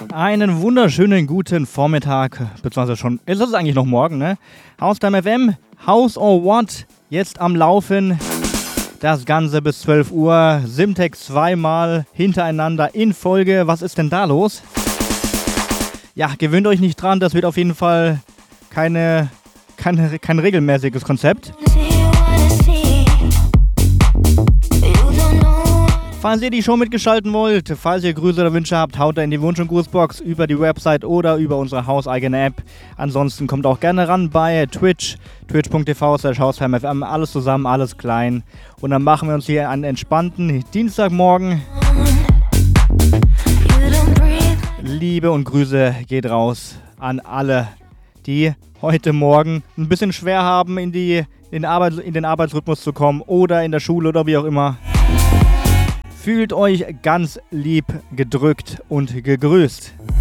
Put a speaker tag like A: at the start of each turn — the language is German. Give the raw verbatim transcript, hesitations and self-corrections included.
A: Einen wunderschönen guten Vormittag, beziehungsweise schon, ist es eigentlich noch morgen, ne? Haustime F M, House or What, jetzt am Laufen. Das Ganze bis zwölf Uhr, Simtex zweimal hintereinander in Folge. Was ist denn da los? Ja, gewöhnt euch nicht dran, das wird auf jeden Fall keine, keine, kein regelmäßiges Konzept. Falls ihr die Show mitgestalten wollt, falls ihr Grüße oder Wünsche habt, haut da in die Wunsch- und Grußbox über die Website oder über unsere hauseigene App. Ansonsten kommt auch gerne ran bei Twitch, twitch.tv slash hausheimfm, alles zusammen, alles klein. Und dann machen wir uns hier einen entspannten Dienstagmorgen. Liebe und Grüße geht raus an alle, die heute Morgen ein bisschen schwer haben, in, die, in, Arbeit, in den Arbeitsrhythmus zu kommen oder in der Schule oder wie auch immer. Fühlt euch ganz lieb gedrückt und gegrüßt.